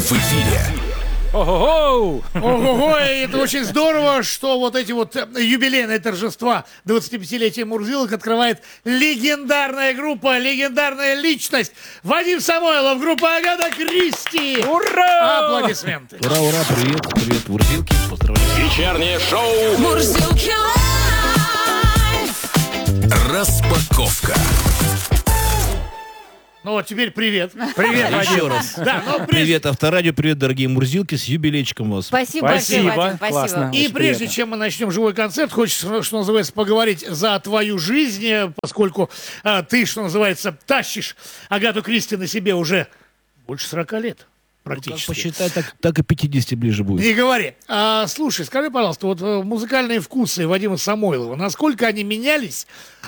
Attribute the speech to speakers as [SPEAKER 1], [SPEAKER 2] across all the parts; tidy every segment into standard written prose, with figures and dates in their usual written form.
[SPEAKER 1] в эфире.
[SPEAKER 2] Ого-го!
[SPEAKER 3] Ого-го, и это очень здорово, что вот эти вот юбилейные торжества 25-летия Мурзилок открывает легендарная группа, легендарная личность. Вадим Самойлов, группа Агата Кристи.
[SPEAKER 2] Ура!
[SPEAKER 3] Аплодисменты.
[SPEAKER 4] Ура, ура, привет, привет, Мурзилки, поздравляю.
[SPEAKER 1] Вечернее шоу
[SPEAKER 5] Мурзилки лайф.
[SPEAKER 1] «Распаковка».
[SPEAKER 3] Ну вот теперь привет.
[SPEAKER 2] Привет,
[SPEAKER 4] Еще
[SPEAKER 2] Вадим.
[SPEAKER 4] раз.
[SPEAKER 3] Да, но прежде,
[SPEAKER 4] Привет, Авторадио, привет, дорогие Мурзилки, с юбилейчиком вас.
[SPEAKER 5] Спасибо,
[SPEAKER 2] Спасибо.
[SPEAKER 5] большое, Вадим, спасибо.
[SPEAKER 2] Классно.
[SPEAKER 3] и
[SPEAKER 2] Очень
[SPEAKER 3] прежде
[SPEAKER 2] приятно.
[SPEAKER 3] чем мы начнем живой концерт, хочется, что называется, поговорить за твою жизнь, поскольку ты, что называется, тащишь Агату Кристи на себе уже больше 40 лет.
[SPEAKER 4] Как
[SPEAKER 3] Практически.
[SPEAKER 4] посчитай, так и 50 ближе будет.
[SPEAKER 3] Не говори. Слушай, скажи, пожалуйста, вот музыкальные вкусы Вадима Самойлова, насколько они менялись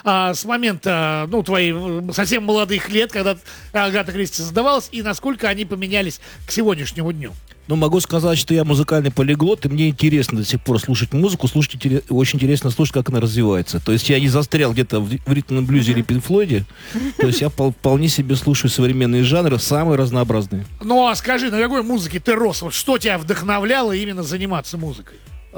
[SPEAKER 3] с момента, твоих совсем молодых лет, когда Агата Кристи создавалась, и насколько они поменялись к сегодняшнему дню?
[SPEAKER 4] Ну, могу сказать, что я музыкальный полиглот, и мне интересно до сих пор слушать музыку, очень интересно слушать, как она развивается. То есть я не застрял где-то в ритм блюзе или Пинк Флойде, то есть я вполне себе слушаю современные жанры, самые разнообразные.
[SPEAKER 3] Ну, а скажи, на какой музыке ты рос? Вот что тебя вдохновляло именно заниматься музыкой?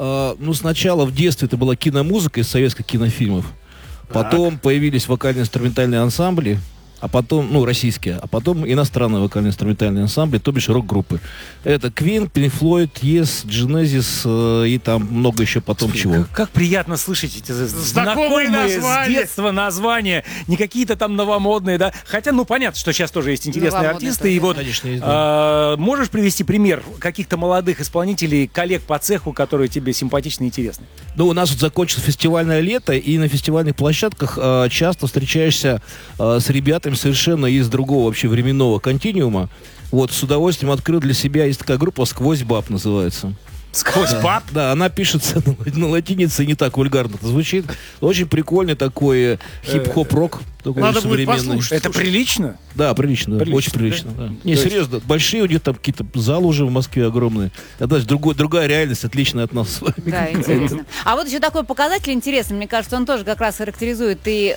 [SPEAKER 4] Сначала в детстве это была киномузыка из советских кинофильмов. Потом появились вокально-инструментальные ансамбли, а потом, российские, а потом иностранные вокально-инструментальные ансамбли, то бишь рок-группы. Это Queen, Pink Floyd, Yes, Genesis и там много еще потом чего.
[SPEAKER 2] Как приятно слышать эти
[SPEAKER 3] Знакомые
[SPEAKER 2] знакомые с
[SPEAKER 3] названия.
[SPEAKER 2] детства названия, не какие-то там новомодные, да. Хотя, понятно, что сейчас тоже есть интересные
[SPEAKER 5] Новомодные
[SPEAKER 2] артисты.
[SPEAKER 5] тоже,
[SPEAKER 2] И вот
[SPEAKER 4] конечно, есть, да.
[SPEAKER 2] можешь привести пример каких-то молодых исполнителей, коллег по цеху, которые тебе симпатичны и интересны?
[SPEAKER 4] Ну, у нас вот закончилось фестивальное лето, и на фестивальных площадках часто встречаешься с ребятами совершенно из другого вообще временного континуума. Вот, с удовольствием открыл для себя, есть такая группа «Сквозь баб» называется.
[SPEAKER 2] Сквозь баб?
[SPEAKER 4] Да, она пишется на латинице, не так вульгарно это звучит. Очень прикольный такой хип-хоп-рок. Такой
[SPEAKER 3] Надо будет
[SPEAKER 4] современный.
[SPEAKER 3] послушать.
[SPEAKER 2] Это прилично?
[SPEAKER 4] Да, прилично, да,
[SPEAKER 2] Прилично,
[SPEAKER 4] очень прилично.
[SPEAKER 2] да?
[SPEAKER 4] Да. Не,
[SPEAKER 2] То есть-
[SPEAKER 4] серьезно, большие у них там какие-то залы уже в Москве огромные. Это другая реальность, отличная от нас с вами.
[SPEAKER 5] Да, интересно. А вот еще такой показатель интересный, мне кажется, он тоже как раз характеризует и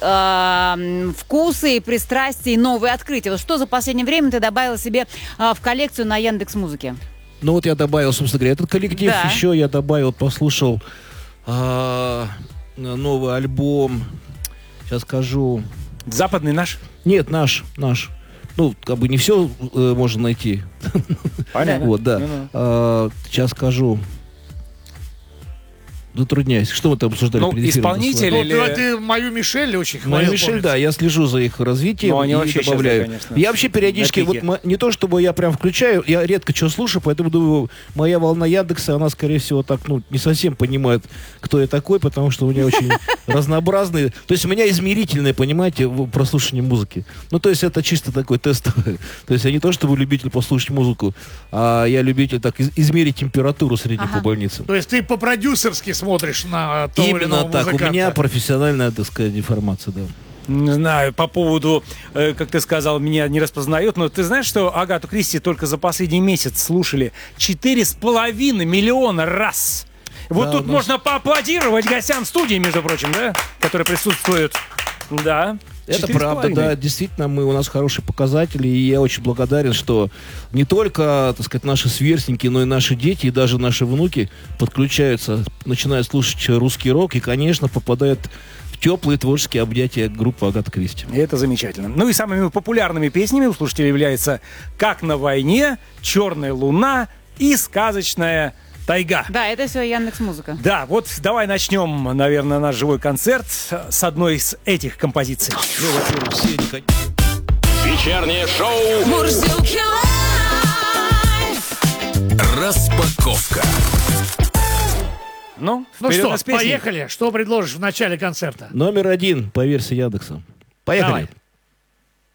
[SPEAKER 5] вкусы, и пристрастия, и новые открытия. Вот что за последнее время ты добавила себе в коллекцию на Яндекс.Музыке?
[SPEAKER 4] Ну вот я добавил, собственно говоря, этот коллектив.
[SPEAKER 5] Да.
[SPEAKER 4] Еще я добавил, послушал новый альбом. Сейчас скажу.
[SPEAKER 2] Западный наш?
[SPEAKER 4] Нет, наш. Ну, как бы не все можно найти.
[SPEAKER 2] Понятно.
[SPEAKER 4] Вот, да. Сейчас скажу. Затрудняюсь. Что мы там обсуждали?
[SPEAKER 2] Ну,
[SPEAKER 4] перед эфиром?
[SPEAKER 2] исполнитель
[SPEAKER 3] Ну,
[SPEAKER 2] или...
[SPEAKER 3] ты мою Мишель очень хвалил.
[SPEAKER 4] Мою Мишель,
[SPEAKER 3] помнится.
[SPEAKER 4] да, я слежу за их развитием
[SPEAKER 2] Ну, они
[SPEAKER 4] и
[SPEAKER 2] вообще
[SPEAKER 4] добавляю.
[SPEAKER 2] сейчас, да, конечно,
[SPEAKER 4] Я вообще периодически,
[SPEAKER 2] на пике.
[SPEAKER 4] не то чтобы я прям включаю, я редко что слушаю, поэтому думаю, моя волна Яндекса, она, скорее всего, так, не совсем понимает, кто я такой, потому что у меня очень разнообразные, то есть у меня измерительное, понимаете, прослушивание музыки. Ну, то есть это чисто такой тестовый. То есть я не то чтобы любитель послушать музыку, а я любитель так измерить температуру среднюю по больнице.
[SPEAKER 3] То есть ты по-продюсерски смотришь на того или иного
[SPEAKER 4] Именно так. У
[SPEAKER 3] музыканта.
[SPEAKER 4] меня профессиональная, так сказать, деформация, да.
[SPEAKER 2] Не знаю, по поводу, как ты сказал, меня не распознают, но ты знаешь, что Агату Кристи только за последний месяц слушали 4,5 миллиона раз. Вот
[SPEAKER 4] Да,
[SPEAKER 2] тут
[SPEAKER 4] у нас-
[SPEAKER 2] можно поаплодировать гостям студии, между прочим, да, которые присутствуют. Да.
[SPEAKER 4] Это
[SPEAKER 2] 4,5.
[SPEAKER 4] правда, да, действительно, у нас хорошие показатели, и я очень благодарен, что не только, так сказать, наши сверстники, но и наши дети, и даже наши внуки подключаются, начинают слушать русский рок, и, конечно, попадают в теплые творческие объятия группы Агата Кристи.
[SPEAKER 2] И это замечательно. Ну и самыми популярными песнями у слушателей являются «Как на войне», «Черная луна» и «Сказочная тайга».
[SPEAKER 5] Да, это все Яндекс.Музыка.
[SPEAKER 2] Да, вот давай начнем, наверное, наш живой концерт с одной из этих композиций.
[SPEAKER 4] Ну, во-первых, все они, конечно,
[SPEAKER 1] Вечернее шоу
[SPEAKER 5] Мурзилки лайф.
[SPEAKER 1] «Распаковка».
[SPEAKER 2] Ну
[SPEAKER 3] Ну
[SPEAKER 2] вперед
[SPEAKER 3] что,
[SPEAKER 2] нас песни.
[SPEAKER 3] поехали. Что предложишь в начале концерта?
[SPEAKER 4] номер 1 по версии Яндекса. Поехали.
[SPEAKER 3] Давай.